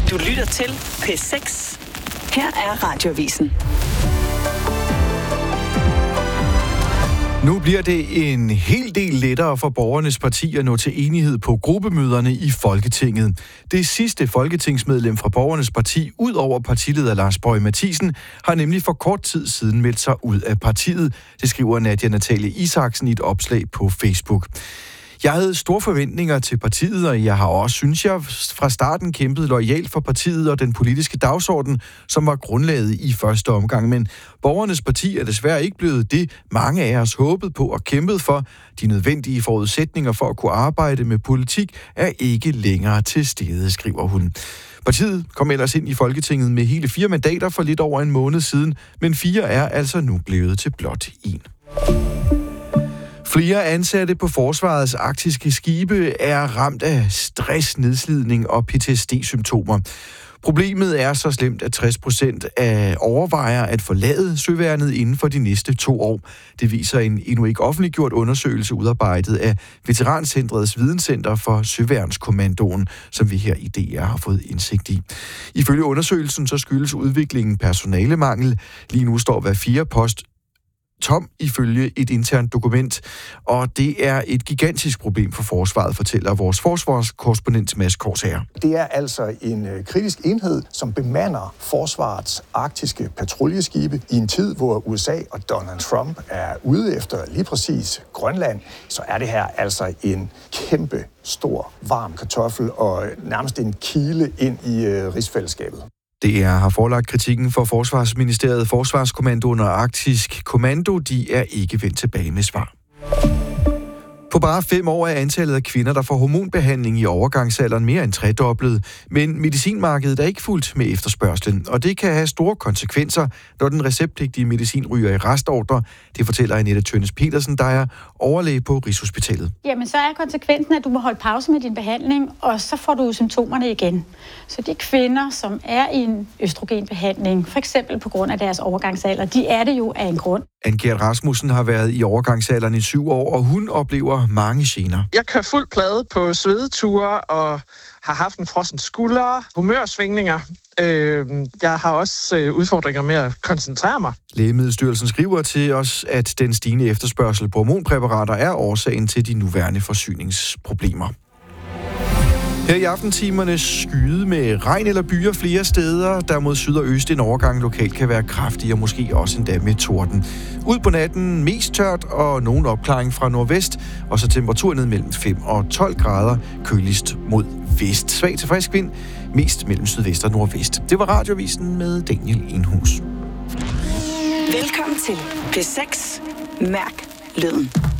Du lytter til P6. Her er Radioavisen. Nu bliver det en hel del lettere for borgernes parti at nå til enighed på gruppemøderne i Folketinget. Det sidste folketingsmedlem fra borgernes parti, ud over partileder Lars Boje Mathiesen, har nemlig for kort tid siden meldt sig ud af partiet. Det skriver Nadia Natalie Isaksen i et opslag på Facebook. Jeg havde store forventninger til partiet, og jeg har også, synes jeg, fra starten kæmpet loyalt for partiet og den politiske dagsorden, som var grundlaget i første omgang. Men borgernes parti er desværre ikke blevet det, mange af os håbede på og kæmpede for. De nødvendige forudsætninger for at kunne arbejde med politik er ikke længere til stede, skriver hun. Partiet kom ellers ind i Folketinget med hele 4 mandater for lidt over en måned siden, men 4 er altså nu blevet til blot 1. Flere ansatte på forsvarets arktiske skibe er ramt af stress, nedslidning og PTSD-symptomer. Problemet er så slemt, at 60% af overvejer at forlade søværnet inden for de næste 2 år. Det viser en endnu ikke offentliggjort undersøgelse udarbejdet af Veterancentrets Videnscenter for Søværnskommandoen, som vi her i DR har fået indsigt i. Ifølge undersøgelsen så skyldes udviklingen personalemangel. Lige nu står hver 4. post tom ifølge et internt dokument, og det er et gigantisk problem for forsvaret, fortæller vores forsvarskorrespondent Mads Korsager. Det er altså en kritisk enhed, som bemander forsvarets arktiske patruljeskibe i en tid, hvor USA og Donald Trump er ude efter lige præcis Grønland. Så er det her altså en kæmpe stor varm kartoffel og nærmest en kile ind i rigsfællesskabet. DR har forelagt kritikken for Forsvarsministeriet, Forsvarskommandoen og Arktisk Kommando. De er ikke vendt tilbage med svar. På bare 5 år er antallet af kvinder, der får hormonbehandling i overgangsalderen mere end tredoblet, men medicinmarkedet er ikke fuldt med efterspørgslen, og det kan have store konsekvenser, når den receptpligtige medicin ryger i restordre. Det fortæller Annette Tønnes Petersen, der er overlæge på Rigshospitalet. Jamen, så er konsekvensen, at du må holde pause med din behandling, og så får du symptomerne igen. Så de kvinder, som er i en østrogenbehandling, for eksempel på grund af deres overgangsalder, de er det jo af en grund. Anne-Gert Rasmussen har været i overgangsalderen i 7 år, og hun oplever mange gener. Jeg kører fuld plade på svedeture og har haft en frossen skulder, humørsvingninger. Jeg har også udfordringer med at koncentrere mig. Lægemiddelstyrelsen skriver til os, at den stigende efterspørgsel på hormonpræparater er årsagen til de nuværende forsyningsproblemer. Her i aftentimerne skyde med regn eller byer flere steder, der mod syd og øst en overgang lokalt kan være kraftig og måske også endda med torden. Ud på natten mest tørt og nogen opklaring fra nordvest, og så temperaturen ned mellem 5 og 12 grader, køligst mod vest. Svag til frisk vind, mest mellem sydvest og nordvest. Det var Radioavisen med Daniel Enhus. Velkommen til P6. Mærk lyden.